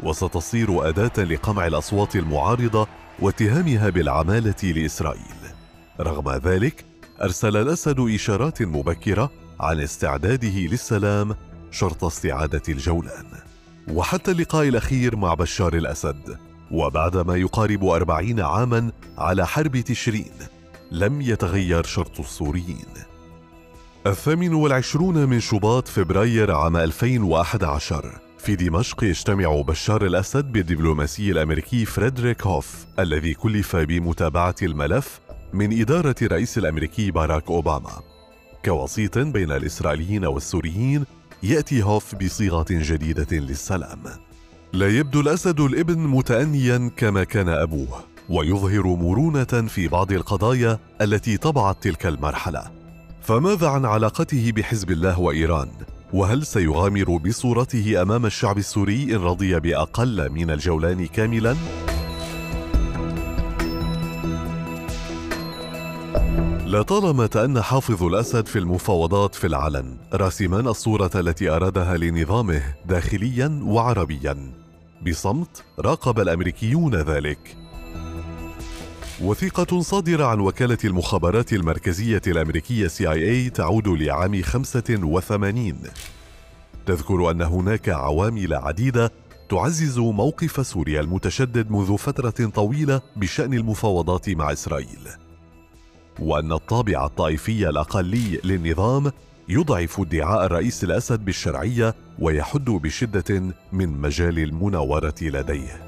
وستصير أداة لقمع الأصوات المعارضة واتهامها بالعمالة لإسرائيل. رغم ذلك، أرسل الأسد إشارات مبكرة عن استعداده للسلام شرط استعادة الجولان. وحتى اللقاء الأخير مع بشار الأسد، وبعدما يقارب 40 عاماً على حرب تشرين، لم يتغير شرط السوريين. 28 من شباط فبراير عام 2011 في دمشق يجتمع بشار الأسد بالدبلوماسي الأمريكي فريدريك هوف الذي كلف بمتابعة الملف من إدارة الرئيس الأمريكي باراك أوباما. كوسيط بين الإسرائيليين والسوريين، يأتي هوف بصيغة جديدة للسلام. لا يبدو الأسد الابن متأنيا كما كان أبوه، ويظهر مرونة في بعض القضايا التي طبعت تلك المرحلة. فماذا عن علاقته بحزب الله وإيران؟ وهل سيغامر بصورته أمام الشعب السوري إن رضي بأقل من الجولان كاملا؟ لطالما تأنى حافظ الأسد في المفاوضات في العلن، راسما الصورة التي أرادها لنظامه داخليا وعربيا. بصمت راقب الأمريكيون ذلك. وثيقة صادرة عن وكالة المخابرات المركزية الأمريكية CIA تعود لعام 85 تذكر أن هناك عوامل عديدة تعزز موقف سوريا المتشدد منذ فترة طويلة بشأن المفاوضات مع إسرائيل، وأن الطابع الطائفي الأقلي للنظام يضعف ادعاء الرئيس الأسد بالشرعية ويحد بشدة من مجال المناورة لديه.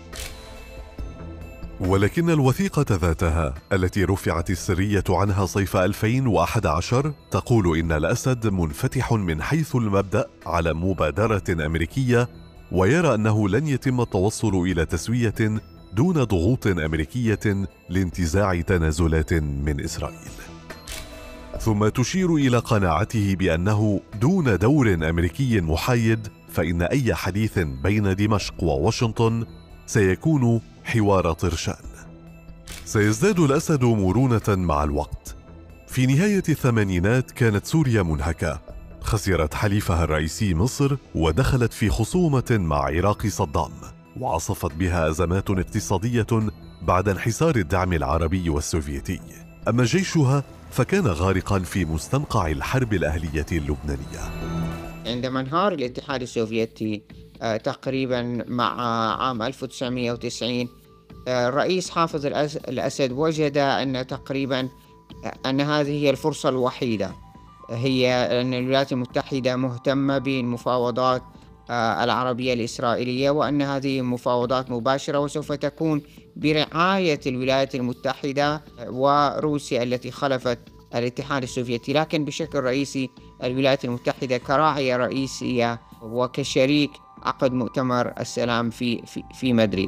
ولكن الوثيقة ذاتها التي رفعت السرية عنها صيف 2011 تقول إن الأسد منفتح من حيث المبدأ على مبادرة أمريكية، ويرى أنه لن يتم التوصل إلى تسوية دون ضغوط أمريكية لانتزاع تنازلات من إسرائيل. ثم تشير إلى قناعته بأنه دون دور أمريكي محايد، فإن أي حديث بين دمشق وواشنطن سيكون حوار طرشان. سيزداد الأسد مرونة مع الوقت. في نهاية الثمانينات كانت سوريا منهكة، خسرت حليفها الرئيسي مصر ودخلت في خصومة مع عراق صدام، وعصفت بها أزمات اقتصادية بعد انحسار الدعم العربي والسوفيتي. أما جيشها فكان غارقا في مستنقع الحرب الأهلية اللبنانية. عندما انهار الاتحاد السوفيتي تقريبا مع عام 1990، الرئيس حافظ الأسد وجد أن تقريبا أن هذه هي الفرصة الوحيدة، هي أن الولايات المتحدة مهتمة بالمفاوضات العربية الإسرائيلية، وأن هذه مفاوضات مباشرة وسوف تكون برعاية الولايات المتحدة وروسيا التي خلفت الاتحاد السوفيتي، لكن بشكل رئيسي الولايات المتحدة كراعية رئيسية وكشريك عقد مؤتمر السلام في مدريد.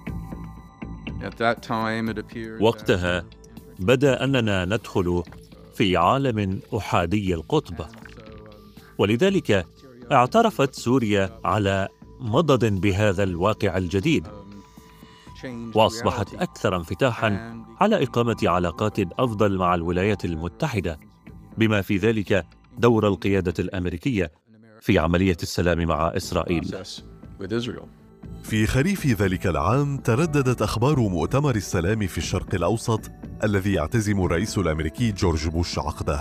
وقتها بدا أننا ندخل في عالم أحادي القطب، ولذلك اعترفت سوريا على مضض بهذا الواقع الجديد، وأصبحت أكثر انفتاحاً على إقامة علاقات أفضل مع الولايات المتحدة، بما في ذلك دور القيادة الأمريكية في عملية السلام مع إسرائيل. في خريف ذلك العام ترددت أخبار مؤتمر السلام في الشرق الأوسط الذي يعتزم الرئيس الأمريكي جورج بوش عقده.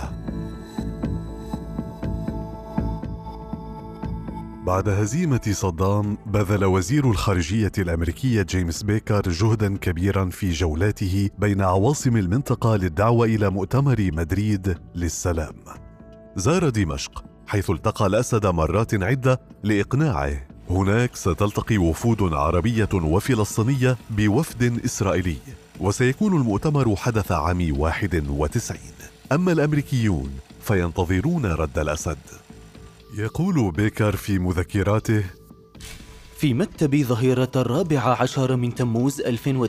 بعد هزيمة صدام بذل وزير الخارجية الأمريكي جيمس بيكر جهداً كبيراً في جولاته بين عواصم المنطقة للدعوة إلى مؤتمر مدريد للسلام. زار دمشق حيث التقى الأسد مرات عدة لإقناعه. هناك ستلتقي وفود عربية وفلسطينية بوفد إسرائيلي، وسيكون المؤتمر حدث عام 91. أما الأمريكيون فينتظرون رد الأسد. يقول بيكر في مذكراته: في مكتب ظهيرة 14 من تموز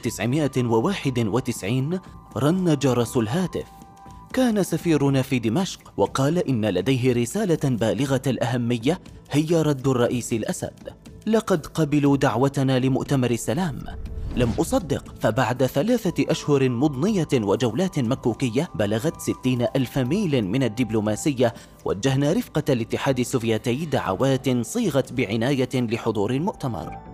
1991 رن جرس الهاتف. كان سفيرنا في دمشق وقال إن لديه رسالة بالغة الأهمية هي رد الرئيس الأسد. لقد قبلوا دعوتنا لمؤتمر السلام. لم أصدق، فبعد 3 أشهر مضنية وجولات مكوكية بلغت 60,000 ميل من الدبلوماسية، وجهنا رفقة الاتحاد السوفيتي دعوات صيغت بعناية لحضور المؤتمر.